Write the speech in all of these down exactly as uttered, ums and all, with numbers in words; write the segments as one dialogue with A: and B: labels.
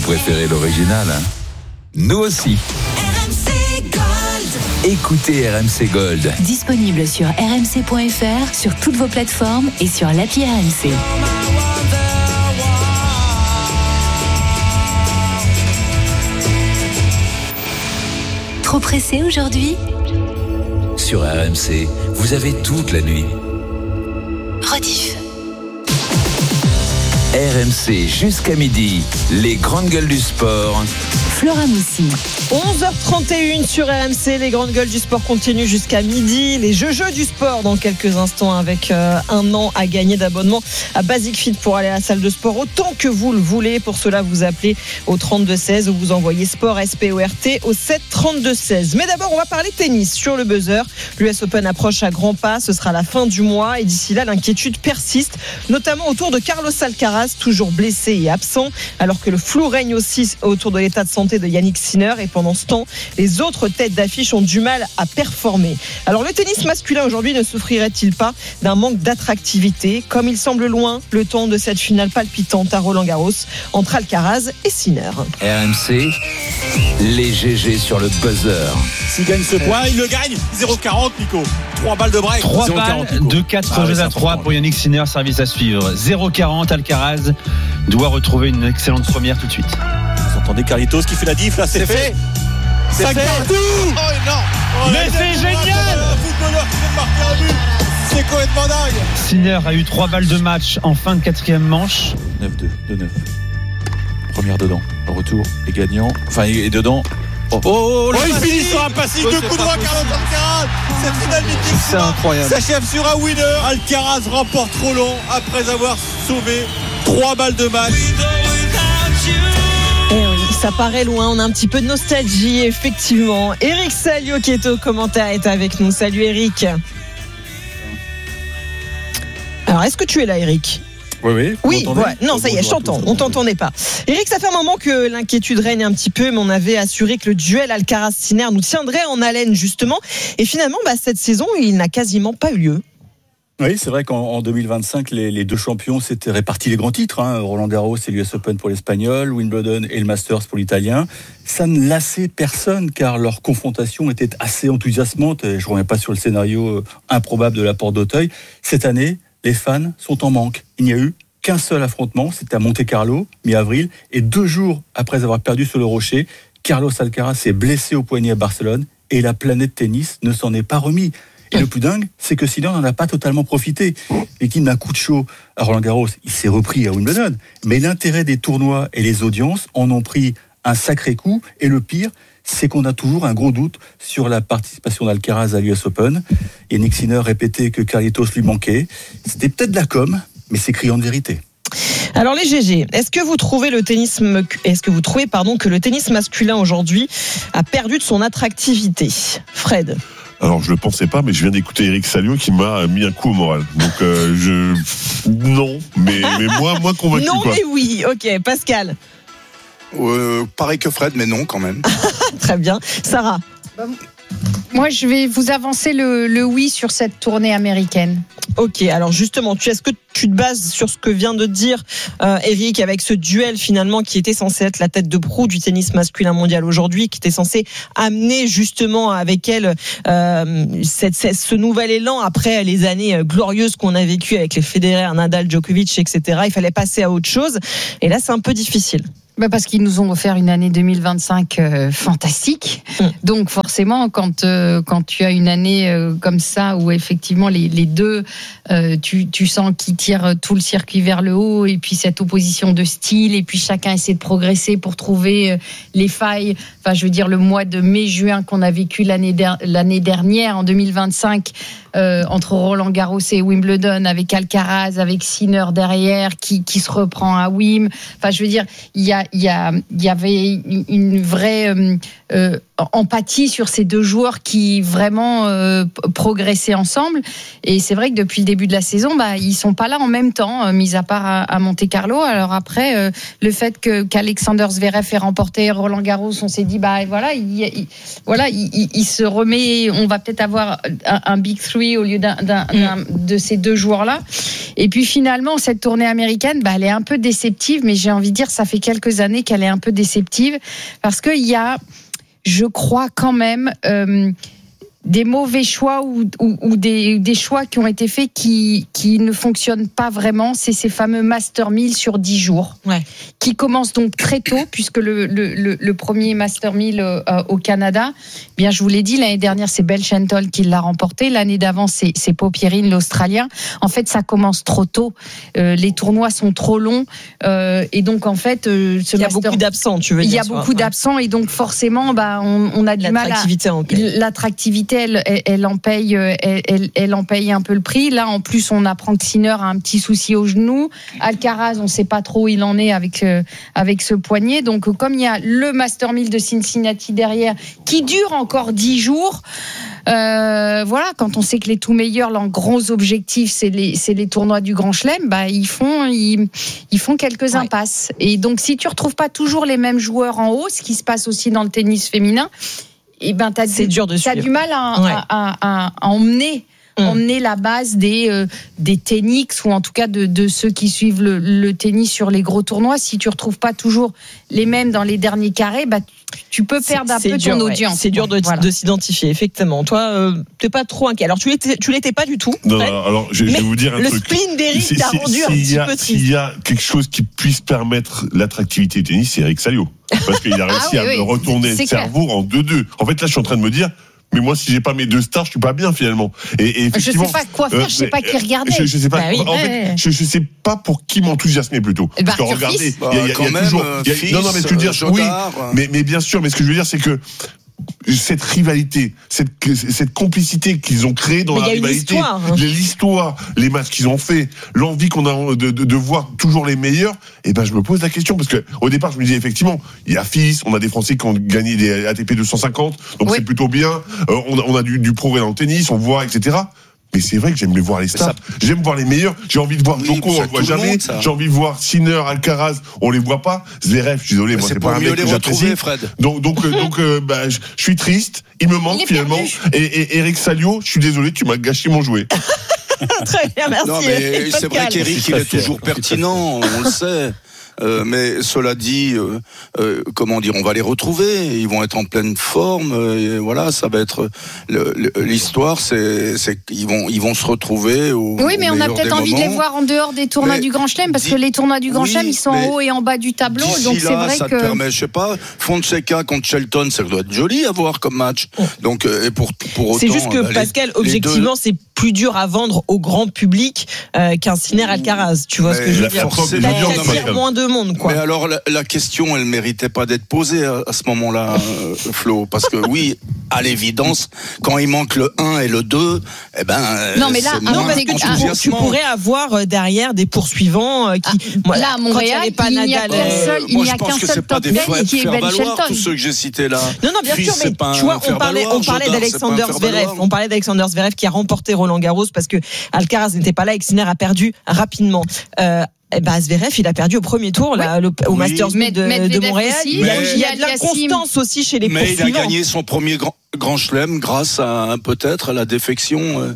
A: préférez l'original, hein? Nous aussi.
B: R M C Gold.
A: Écoutez R M C Gold.
C: Disponible sur r m c point f r, sur toutes vos plateformes et sur l'appli R M C. Trop pressé aujourd'hui?
A: Sur R M C, vous avez toute la nuit.
C: Rediff.
A: R M C jusqu'à midi, les grandes gueules du sport.
C: Flora Moussi.
D: onze heures trente et une sur R M C, les grandes gueules du sport continuent jusqu'à midi. Les jeux jeux du sport dans quelques instants avec euh, un an à gagner d'abonnement à Basic Fit pour aller à la salle de sport autant que vous le voulez. Pour cela, vous appelez au trente-deux seize ou vous envoyez sport S P O R T au sept trente-deux seize. Mais d'abord, on va parler tennis sur le buzzer. L'U S Open approche à grands pas. Ce sera la fin du mois et d'ici là, l'inquiétude persiste, notamment autour de Carlos Alcaraz, toujours blessé et absent, alors que le flou règne aussi autour de l'état de santé de Yannick Sinner. Et pendant ce temps, les autres têtes d'affiche ont du mal à performer. Alors le tennis masculin aujourd'hui ne souffrirait-il pas d'un manque d'attractivité, comme il semble loin le temps de cette finale palpitante à Roland-Garros entre Alcaraz et Sinner?
A: R M C, les G G sur le buzzer.
E: S'il gagne ce point, il le gagne. zéro quarante, Nico. trois balles de break.
F: trois balles de quatre
E: ah,
F: jeux à trois pour Yannick Sinner, service à suivre. zéro quarante, Alcaraz doit retrouver une excellente première tout de suite.
E: Vous entendez Carlitos qui fait la diff, là, c'est, c'est fait. fait. C'est ça fait. Partout. Oh non. Oh,
F: mais c'est génial.
E: Un footballeur qui vient de marquer un but. C'est complètement dingue.
F: Sinner a eu trois balles de match en fin de quatrième manche.
E: neuf deux, deux neuf. Première dedans. Le retour est gagnant. Enfin, il est dedans. Oh, oh, oh, oh il finit sur un passing oh, de coup droit, Carlos Alcaraz. Cette finale mythique,
F: c'est incroyable.
E: S'achève sur un winner. Alcaraz remporte Roland après avoir sauvé trois balles de match.
D: Eh oui, ça paraît loin, on a un petit peu de nostalgie, effectivement. Eric Salio qui est au commentaire est avec nous. Salut Eric. Alors, est-ce que tu es là, Eric ?
G: Oui, oui.
D: Oui, ouais. Non, ça y est, je t'entends. On t'entendait pas. Eric, ça fait un moment que l'inquiétude règne un petit peu, mais on avait assuré que le duel Alcaraz-Sinner nous tiendrait en haleine, justement. Et finalement, bah, cette saison, il n'a quasiment pas eu lieu.
G: Oui, c'est vrai qu'en deux mille vingt-cinq, les, les deux champions s'étaient répartis les grands titres. Hein. Roland-Garros et l'U S Open pour l'Espagnol, Wimbledon et le Masters pour l'Italien. Ça ne lassait personne car leur confrontation était assez enthousiasmante. Et je ne reviens pas sur le scénario improbable de la Porte d'Auteuil. Cette année, les fans sont en manque. Il n'y a eu qu'un seul affrontement, c'était à Monte-Carlo, mi-avril. Et deux jours après avoir perdu sur le rocher, Carlos Alcaraz s'est blessé au poignet à Barcelone et la planète tennis ne s'en est pas remis. Et le plus dingue, c'est que Sinner n'en a pas totalement profité. Victime d'un coup de chaud à Roland-Garros, il s'est repris à Wimbledon. Mais l'intérêt des tournois et les audiences en ont pris un sacré coup. Et le pire, c'est qu'on a toujours un gros doute sur la participation d'Alcaraz à l'U S Open. Yannick Sinner répétait que Carlitos lui manquait. C'était peut-être de la com', mais c'est criant de vérité.
D: Alors les G G, est-ce que vous trouvez le tennis, est-ce que vous trouvez pardon que le tennis masculin aujourd'hui a perdu de son attractivité? Fred.
H: Alors je le pensais pas, mais je viens d'écouter Eric Salio qui m'a mis un coup au moral. Donc euh, je non, mais mais moi moi convaincu
D: non,
H: quoi.
D: Non mais oui, ok. Pascal.
I: Euh, pareil que Fred, mais non quand même.
D: Très bien. Sarah.
J: Moi, je vais vous avancer le, le oui sur cette tournée américaine.
D: Ok, alors justement, tu, est-ce que tu te bases sur ce que vient de dire euh, Eric avec ce duel finalement qui était censé être la tête de proue du tennis masculin mondial aujourd'hui, qui était censé amener justement avec elle euh, cette, cette, ce nouvel élan après les années glorieuses qu'on a vécues avec les Federer, Nadal, Djokovic, et cetera. Il fallait passer à autre chose et là c'est un peu difficile.
J: Bah parce qu'ils nous ont offert une année deux mille vingt-cinq euh, fantastique. Mmh. Donc forcément, quand euh, quand tu as une année euh, comme ça où effectivement les les deux, euh, tu tu sens qu'ils tirent tout le circuit vers le haut et puis cette opposition de style et puis chacun essaie de progresser pour trouver euh, les failles. Enfin, je veux dire le mois de mai-juin qu'on a vécu l'année der- l'année dernière en deux mille vingt-cinq euh, entre Roland-Garros et Wimbledon avec Alcaraz, avec Sinner derrière qui qui se reprend à Wim. Enfin, je veux dire il y a Il y, a, il y avait une vraie euh, euh, empathie sur ces deux joueurs qui vraiment euh, progressaient ensemble. Et c'est vrai que depuis le début de la saison, bah, ils sont pas là en même temps, euh, mis à part à, à Monte-Carlo. Alors après, euh, le fait que, qu'Alexander Zverev ait remporté Roland-Garros, on s'est dit, bah voilà, il, il, voilà, il, il, il se remet. On va peut-être avoir un, un big three au lieu d'un, d'un, d'un, de ces deux joueurs-là. Et puis finalement, cette tournée américaine, bah, elle est un peu déceptive, mais j'ai envie de dire, ça fait quelques quelques années qu'elle est un peu déceptive parce qu'il y a, je crois quand même, euh, des mauvais choix ou, ou, ou des, des choix qui ont été faits qui, qui ne fonctionnent pas vraiment. C'est ces fameux Master mille sur dix jours,
D: ouais.
J: qui commencent donc très tôt, puisque le, le, le, le premier Master mille euh, au Canada, bien je vous l'ai dit, l'année dernière c'est Bell Shelton qui l'a remporté, l'année d'avant c'est, c'est Paul Pierine, l'Australien. En fait ça commence trop tôt, euh, les tournois sont trop longs, euh, et donc en fait euh, ce
D: il y a
J: Master...
D: beaucoup d'absents, tu veux dire.
J: Il y a beaucoup
D: ouais.
J: d'absents, et donc forcément bah, on, on a du mal à... L'attractivité Elle, elle, elle, en paye, elle, elle, elle en paye un peu le prix. Là, en plus, on apprend que Sinner a un petit souci au genou. Alcaraz, on ne sait pas trop où il en est avec, euh, avec ce poignet. Donc, comme il y a le Master mille de Cincinnati derrière, qui dure encore dix jours, euh, voilà, quand on sait que les tout meilleurs, leurs gros objectifs, c'est les, c'est les tournois du Grand Chelem, bah, ils, font, ils, ils font quelques ouais. impasses. Et donc, si tu ne retrouves pas toujours les mêmes joueurs en haut, ce qui se passe aussi dans le tennis féminin, et ben t'as
D: c'est
J: du,
D: dur de
J: t'as
D: suivre.
J: du mal à, ouais. à, à, à emmener mmh. emmener la base des euh, des tenniques, ou en tout cas de, de ceux qui suivent le, le tennis sur les gros tournois. Si tu retrouves pas toujours les mêmes dans les derniers carrés, bah tu peux perdre un
D: c'est
J: peu
D: dur,
J: ton
D: ouais.
J: audience.
D: C'est dur de,
J: voilà.
D: de s'identifier, effectivement. Toi, euh, t'es pas trop inquiet. Alors tu l'étais, tu l'étais pas du tout.
H: Non, non alors je, je vais vous dire un
D: le
H: truc.
D: Le spleen d'Eric
H: si,
D: t'a
H: si,
D: rendu
H: si
D: un petit
H: a,
D: peu triste.
H: S'il y a quelque chose qui puisse permettre l'attractivité du tennis, c'est Eric Salio, parce qu'il a réussi ah, oui, à oui. me retourner le cerveau en deux deux. En fait, là, je suis en train de me dire. Mais moi, si j'ai pas mes deux stars, je suis pas bien finalement. Et, et effectivement,
J: je sais pas quoi faire, euh, je sais pas qui regarder.
H: Je, je sais pas.
J: Bah oui,
H: en
J: ouais.
H: fait, je, je sais pas pour qui m'enthousiasmer plutôt.
J: Bah,
H: Parce que regardez,
I: bah,
H: il y a, y a,
I: quand
H: y a
I: même,
H: toujours.
I: Euh,
H: Y a,
I: fils,
H: non, non, mais ce que je veux dire,
I: Jodard,
H: oui. Mais, mais bien sûr, mais ce que je veux dire, c'est que cette rivalité, cette, cette complicité qu'ils ont créée dans
D: mais
H: la rivalité,
D: l'histoire, hein.
H: l'histoire, les matchs qu'ils ont fait, l'envie qu'on a de, de, de voir toujours les meilleurs, et ben je me pose la question, parce que au départ je me disais effectivement, il y a Fils, on a des Français qui ont gagné des A T P deux cent cinquante, donc oui. c'est plutôt bien, euh, on, a, on a du, du progrès dans le tennis, on voit, et cetera. Mais c'est vrai que j'aime les voir les stars. Ça... J'aime voir les meilleurs. J'ai envie de voir oui, Djoko, on le voit jamais. Monde, J'ai envie de voir Sinner, Alcaraz, on les voit pas. Zverev, je suis désolé,
I: mais
H: moi c'est,
I: c'est
H: pas un mec que j'apprécie.
I: Fred.
H: Donc donc euh, donc euh, bah je suis triste. Il me manque il finalement. Et, et Eric Salio, je suis désolé, tu m'as gâché mon jouet.
D: Très bien, merci.
I: Non mais c'est vrai qu'Eric il est toujours pertinent, on le sait. Euh, mais cela dit, euh, euh, comment dire, on va les retrouver. Ils vont être en pleine forme. Et voilà, ça va être le, le, l'histoire. C'est, c'est ils vont, ils vont se retrouver. Au,
J: oui, mais
I: au
J: on a peut-être envie
I: moments.
J: de les voir en dehors des tournois mais du Grand Chelem, parce
I: di-
J: que les tournois du Grand
I: oui,
J: Chelem, ils sont en haut et en bas du tableau. Donc c'est
I: là,
J: vrai
I: ça
J: que
I: te permet, je sais pas, Fonseca contre Shelton, ça doit être joli à voir comme match. Donc et pour pour autant.
D: C'est juste que
I: bah,
D: Pascal,
I: les,
D: objectivement,
I: les
D: c'est plus dur à vendre au grand public euh, qu'un Sinner Alcaraz. Tu vois mais ce que je veux dire? Ça attire moins de monde, quoi.
I: Mais alors la, la question, elle méritait pas d'être posée à, à ce moment-là, euh, Flo, parce que oui, à l'évidence, quand il manque le un et le deux, eh ben.
J: Non, mais là,
I: c'est
J: non,
I: moins
J: parce
D: que tu, tu pourrais avoir derrière des poursuivants euh, qui.
J: Ah,
D: moi,
J: là, à Montréal, il, pas il n'y a qu'un seul, il n'y a qu'un seul top ten qui est Ben Shelton.
I: Tous ceux que j'ai cités là.
D: Non, non, bien
I: Fils,
D: sûr, mais tu vois, on parlait, on parlait d'Alexander Zverev, on parlait d'Alexander Zverev qui a remporté Roland Garros parce que Alcaraz n'était pas là et que Sinner a perdu rapidement. Euh, Eh ben, Zverev, il a perdu au premier tour, oui. là, le, au oui. Masters de, de Montréal.
J: Aussi,
D: il, y a,
I: mais,
D: il y a de l'inconstance aussi chez les
I: mais
D: poursuivants.
I: Mais il a gagné son premier grand, grand chelem grâce à peut-être à la défection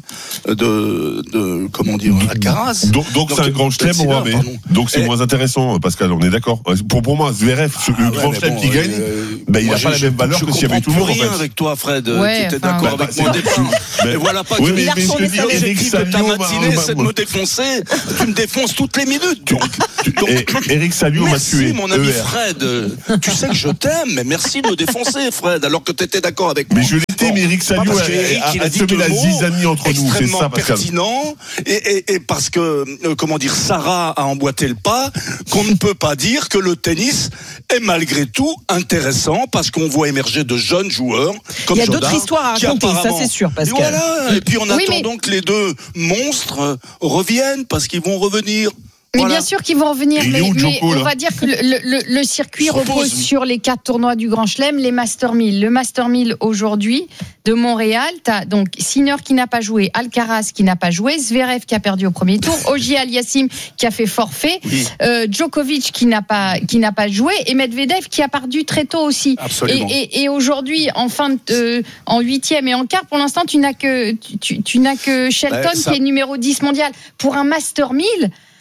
I: de, de comment dire, Alcaraz.
H: Donc, donc, donc c'est un grand chelem, mais donc c'est et, moins intéressant, Pascal. On est d'accord. Pour pour moi, Zverev, ah, le ouais, grand chelem bon, qui gagne, euh, ben, il n'a pas la même valeur que s'il y avait tout le monde.
I: Je comprends rien avec toi, Fred. Tu étais d'accord avec moi au départ. Et voilà pas que l'objectif de ta matinée, c'est de me défoncer. Tu me défonces toutes les minutes. Donc,
H: Eric Salio m'a tué.
I: Merci mon ami Fred. Tu sais que je t'aime, mais merci de me défoncer, Fred, alors que tu étais d'accord avec moi.
H: Mais je l'étais, mais Eric Salio a, a, a semé la zizanie entre nous, c'est ça, Pascal.
I: Pertinent, et, et, et parce que, euh, comment dire, Sarah a emboîté le pas, qu'on ne peut pas dire que le tennis est malgré tout intéressant, parce qu'on voit émerger de jeunes joueurs, comme
D: il y a
I: Jodard,
D: d'autres histoires à raconter, ça c'est sûr, Pascal.
I: Et voilà, et puis on
J: oui,
I: attend
J: mais...
I: donc que les deux monstres reviennent, parce qu'ils vont revenir.
J: Mais
I: Voilà.
J: bien sûr qu'ils vont revenir, mais,
H: où,
J: mais
H: Joko,
J: on va dire que le, le, le circuit repose sur les quatre tournois du Grand Chelem, les Master mille. Le Master mille aujourd'hui de Montréal, t'as donc Sinner qui n'a pas joué, Alcaraz qui n'a pas joué, Zverev qui a perdu au premier tour, Auger-Aliassime qui a fait forfait, oui. euh, Djokovic qui n'a pas qui n'a pas joué et Medvedev qui a perdu très tôt aussi.
I: Absolument.
J: Et, et, et aujourd'hui, en fin de, euh, en huitième et en quart, pour l'instant, tu n'as que tu, tu n'as que Shelton bah, ça... qui est numéro dix mondial pour un Master mille.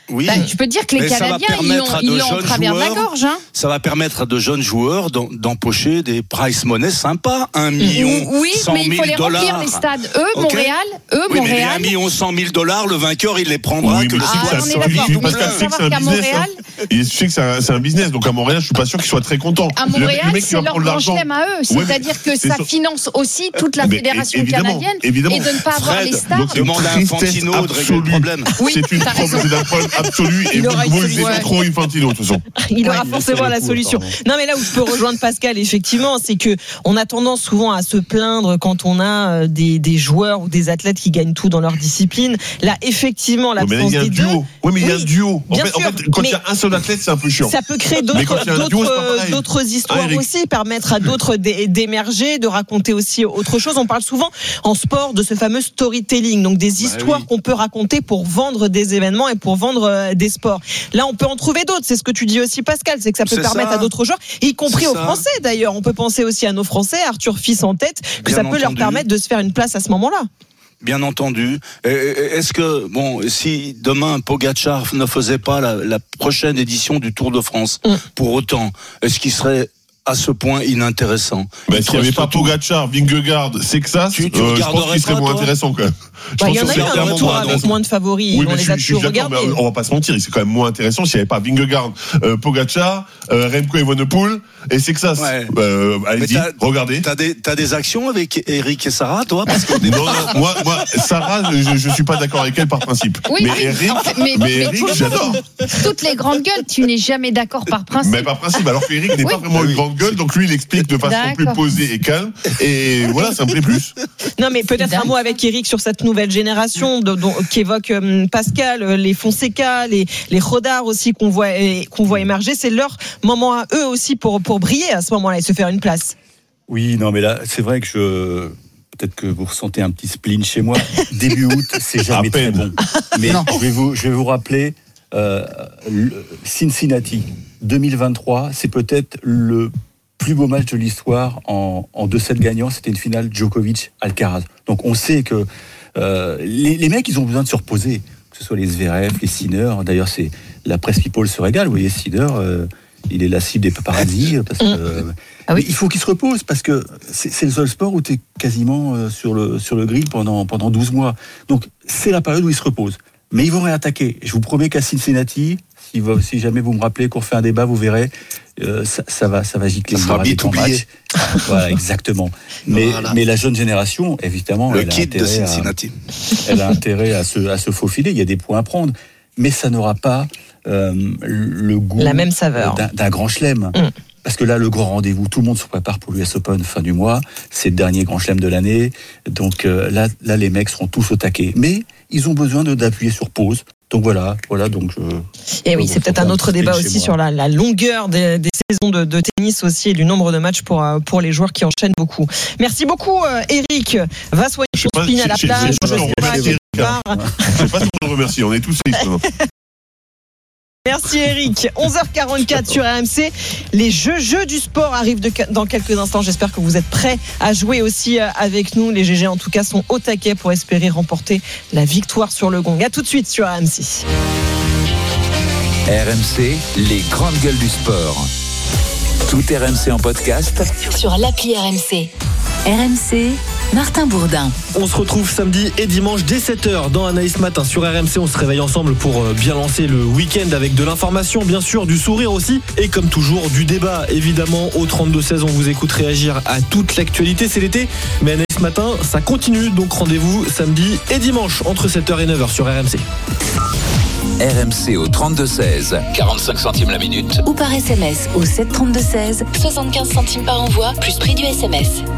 I: Oui.
J: Bah, je peux te dire que les
I: Mais
J: Canadiens, ils l'ont, ils l'ont en travers de la gorge. Hein.
I: Ça va permettre à de jeunes joueurs d'em- d'empocher des price money sympas. Un million,
J: oui,
I: cent
J: mais il faut
I: mille
J: les
I: dollars.
J: remplir, les stades. Eux,
I: Okay.
J: Montréal, eux,
I: oui,
J: Montréal.
I: Mais un million, cent mille dollars, le vainqueur, il les prendra
H: Oui,
I: que
H: mais
I: le
J: Ah,
H: si,
J: on
H: ça,
J: est
H: ça,
J: d'accord.
H: tu-
J: Donc,
H: Pascal,
J: il faut
H: tu sais que c'est
J: savoir
H: un
J: qu'à
H: business.
J: Montréal,
H: hein. Et je sais que c'est un, c'est un business, donc à Montréal, je suis pas sûr qu'ils soient très contents.
J: à
H: Le- le
J: Montréal,
H: mec qui
J: c'est
H: va
J: leur
H: prendre
J: grand
H: l'argent.
J: chelem à eux.
H: Ouais,
J: C'est-à-dire
H: mais
J: que
H: c'est
J: ça
H: sûr.
J: finance aussi toute la
H: Mais
J: fédération
H: évidemment,
J: canadienne
H: évidemment.
J: et de ne pas avoir
I: Fred,
J: les stars.
H: donc,
I: demande à
H: tristesse
I: Infantino de régler le
H: absolue.
I: problème.
J: Oui,
H: c'est une
J: t'as
H: problème,
J: raison.
H: c'est un problème absolu. Et
D: Il
H: vous
D: aura une
H: vous
D: solution.
H: aimez trop Infantino, de toute façon.
D: Il aura
G: Ouais,
D: forcément
G: il
D: la
G: coup,
D: solution.
G: pardon.
D: Non, mais là où je peux rejoindre Pascal, effectivement, c'est que on a tendance souvent à se plaindre quand on a euh, des, des joueurs ou des athlètes qui gagnent tout dans leur discipline. Là, effectivement,
H: Oui, mais là,
D: l'absence
H: il y a un
D: des deux,
H: duo. Oui, mais il y a un
D: Oui,
H: duo. En
D: bien
H: fait, en
D: sûr,
H: fait, quand il y a un seul athlète, c'est un peu chiant.
D: ça peut créer
H: Mais quand
D: d'autres,
H: il y a un duo, c'est pas
D: d'autres,
H: pareil.
D: d'autres histoires
H: Ah, Eric.
D: aussi, permettre à d'autres d'é- d'émerger, de raconter aussi autre chose. On parle souvent en sport de ce fameux storytelling, donc des histoires
I: oui.
D: qu'on peut raconter pour vendre des événements et pour vendre euh, des sports. Là, on peut en trouver d'autres. C'est ce que tu dis aussi, Pascal, c'est que ça peut
I: C'est
D: permettre
I: ça.
D: à d'autres joueurs, y compris
I: C'est
D: aux
I: ça.
D: Français d'ailleurs. On peut penser aussi à nos Français, Arthur Fils en tête, que
I: Bien
D: ça peut leur
I: entendu.
D: permettre de se faire une place à ce moment-là.
I: Bien entendu. Et- et- Est-ce que, bon, si demain Pogacar ne faisait pas la, la prochaine édition du Tour de France,
D: Mm.
I: pour autant, est-ce qu'il serait à ce point inintéressant?
H: Bah,
I: Il
H: s'il n'y avait
I: truste
H: pas
I: tout.
H: Pogacar, Vingegaard, Sexas,
I: Tu- tu
H: euh, je pense
I: regarderais
H: qu'il serait
I: pas,
H: moins
I: toi
H: intéressant quand même. Je
D: Bah, il y
H: pense
D: en a
H: que
D: eu
H: c'est
D: un
H: clairement
D: retour
H: moins
D: avec
H: intéressant.
D: moins de favoris.
H: Oui,
D: on
H: mais
D: les
H: je,
D: a
H: je suis
D: toujours
H: d'accord,
D: regardés.
H: mais on va pas se mentir, c'est quand même moins intéressant s'il n'y avait pas Vingegaard, euh, Pogacar, euh, Remco Evenepoel et Sexas.
I: Ouais.
H: Euh,
I: Mais
H: allez-y,
I: t'as-
H: regardez.
I: T'as des, t'as des actions avec Eric et Sarah, toi? Parce que
H: Non, non, moi, moi, Sarah, je, je suis pas d'accord avec elle par principe.
J: Oui,
H: mais
J: oui,
H: Eric,
J: en fait, mais-
H: mais
J: mais
H: Eric,
J: tout-
H: j'adore.
J: Toutes les grandes gueules, tu n'es jamais d'accord par principe.
H: Mais par principe, alors que Eric n'est
J: Oui.
H: pas vraiment une grande gueule, donc lui, il explique de façon plus
J: D'accord.
H: posée et calme. Et voilà, ça me plaît plus.
D: Non, mais peut-être un
J: D'accord.
D: mot avec Eric sur cette nouvelle génération de, dont- qu'évoque euh, Pascal, euh, les Fonseca, les, les Rodard aussi qu'on voit, euh, qu'on voit émerger. C'est leur moment à eux aussi pour, pour briller à ce moment-là et se faire une place.
G: Oui, non, mais là, c'est vrai que je. Peut-être que vous ressentez un petit spleen chez moi. Début août, c'est jamais
H: À
G: très
H: peine.
G: bon. Mais
J: Non.
G: je vais vous, je vais vous rappeler euh, le Cincinnati deux mille vingt-trois, c'est peut-être le plus beau match de l'histoire en, en deux sets gagnants. C'était une finale Djokovic-Alcaraz. Donc on sait que euh, les, les mecs, ils ont besoin de se reposer. Que ce soit les Zverev, les Sinner. D'ailleurs, c'est la presse people se régale. Vous voyez, Sinner, euh, il est la cible des paparazzis. Parce que, euh,
J: Ah oui.
G: mais il faut qu'il se repose parce que c'est, c'est le seul sport où tu es quasiment euh, sur le, sur le grill pendant, pendant douze mois. Donc c'est la période où il se repose. Mais ils vont réattaquer. Je vous promets qu'à Cincinnati, si, vous- si jamais vous me rappelez qu'on fait un débat, vous verrez, euh, ça, ça va, ça va gicler.
I: Ça
G: Il y
I: sera
G: aura des
I: vite
G: grands
I: oublié.
G: matchs. Voilà, exactement. Mais,
I: Voilà.
G: mais la jeune génération, évidemment,
I: Le
G: elle a,
I: kid de
G: intérêt à,
I: Cincinnati.
G: elle a intérêt à se, à se faufiler. Il y a des points à prendre, mais ça n'aura pas euh, le goût
D: La même saveur.
G: d'un, d'un grand chelem.
D: Mm.
G: Parce que là, le grand rendez-vous, tout le monde se prépare pour l'U S Open fin du mois. C'est le dernier grand chelem de l'année. Donc euh, là, là, les mecs seront tous au taquet. Mais ils ont besoin de, d'appuyer sur pause. Donc voilà, voilà. Donc je.
D: Et oui,
G: je
D: c'est peut-être un
G: ressentais
D: autre
G: petit
D: débat
G: spleen chez
D: aussi
G: moi.
D: sur la, la longueur des, des saisons de, de tennis aussi et du nombre de matchs pour, euh, pour les joueurs qui enchaînent beaucoup. Merci beaucoup, euh, Eric. Va soigner
H: Je sais
D: ton
H: pas
D: spleen
H: si-
D: à la
H: je sais-
D: plage.
H: je sais pas
D: Je
H: si on
D: sais pas,
H: remercie
D: quelque
H: Eric, hein.
D: part.
H: Je sais pas si on le remercie, on est tous tristes. hein.
D: Merci Eric. onze heures quarante-quatre sur R M C. Les jeux, jeux du sport arrivent de, dans quelques instants. J'espère que vous êtes prêts à jouer aussi euh, avec nous. Les G G en tout cas sont au taquet pour espérer remporter la victoire sur le gong. À tout de suite sur R M C.
A: R M C, les grandes gueules du sport. Tout R M C en podcast
C: Sur l'appli R M C. R M C, Martin Bourdin.
K: On se retrouve samedi et dimanche dès sept heures dans Anaïs Matin sur R M C. On se réveille ensemble pour bien lancer le week-end avec de l'information, bien sûr, du sourire aussi. Et comme toujours, du débat, évidemment. Au trente-deux seize, on vous écoute réagir à toute l'actualité. C'est l'été, mais Anaïs Matin, ça continue. Donc rendez-vous samedi et dimanche entre sept heures et neuf heures sur R M C.
A: R M C au trente-deux seize, quarante-cinq centimes la minute.
C: Ou par S M S au sept trente-deux seize, soixante-quinze centimes par envoi, plus prix du S M S.